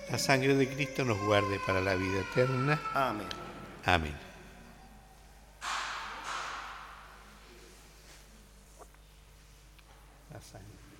La sangre de Cristo nos guarde para la vida eterna. Amén. Amén. La sangre.